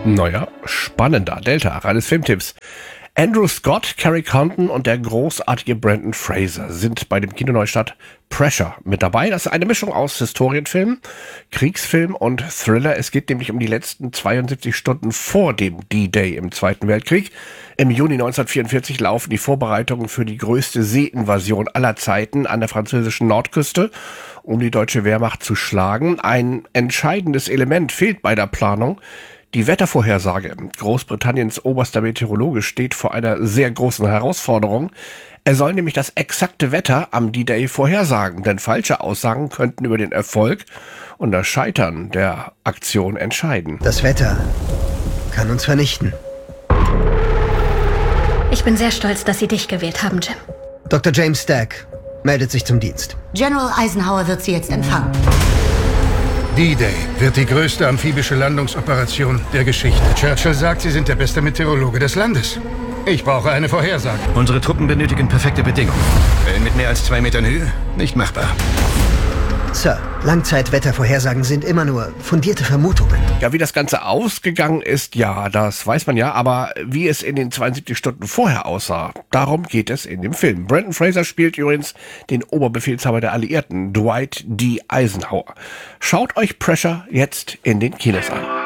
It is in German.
Neuer, spannender Delta, reines Filmtipps. Andrew Scott, Carrie Condon und der großartige Brendan Fraser sind bei dem Kinoneustart Pressure mit dabei. Das ist eine Mischung aus Historienfilm, Kriegsfilm und Thriller. Es geht nämlich um die letzten 72 Stunden vor dem D-Day im Zweiten Weltkrieg. Im Juni 1944 laufen die Vorbereitungen für die größte Seeinvasion aller Zeiten an der französischen Nordküste, um die deutsche Wehrmacht zu schlagen. Ein entscheidendes Element fehlt bei der Planung. Die Wettervorhersage. Großbritanniens oberster Meteorologe steht vor einer sehr großen Herausforderung. Er soll nämlich das exakte Wetter am D-Day vorhersagen, denn falsche Aussagen könnten über den Erfolg und das Scheitern der Aktion entscheiden. Das Wetter kann uns vernichten. Ich bin sehr stolz, dass Sie dich gewählt haben, Jim. Dr. James Stack meldet sich zum Dienst. General Eisenhower wird Sie jetzt empfangen. D-Day wird die größte amphibische Landungsoperation der Geschichte. Churchill sagt, Sie sind der beste Meteorologe des Landes. Ich brauche eine Vorhersage. Unsere Truppen benötigen perfekte Bedingungen. Wellen mit mehr als 2 Metern Höhe? Nicht machbar. Sir, Langzeitwettervorhersagen sind immer nur fundierte Vermutungen. Ja, wie das Ganze ausgegangen ist, ja, das weiß man ja, aber wie es in den 72 Stunden vorher aussah, darum geht es in dem Film. Brendan Fraser spielt übrigens den Oberbefehlshaber der Alliierten, Dwight D. Eisenhower. Schaut euch Pressure jetzt in den Kinos an.